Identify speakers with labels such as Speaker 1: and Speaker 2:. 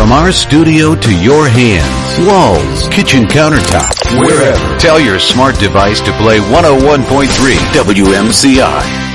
Speaker 1: From our studio to your hands, walls, kitchen countertop, wherever. Tell your smart device to play 101.3 WMCI.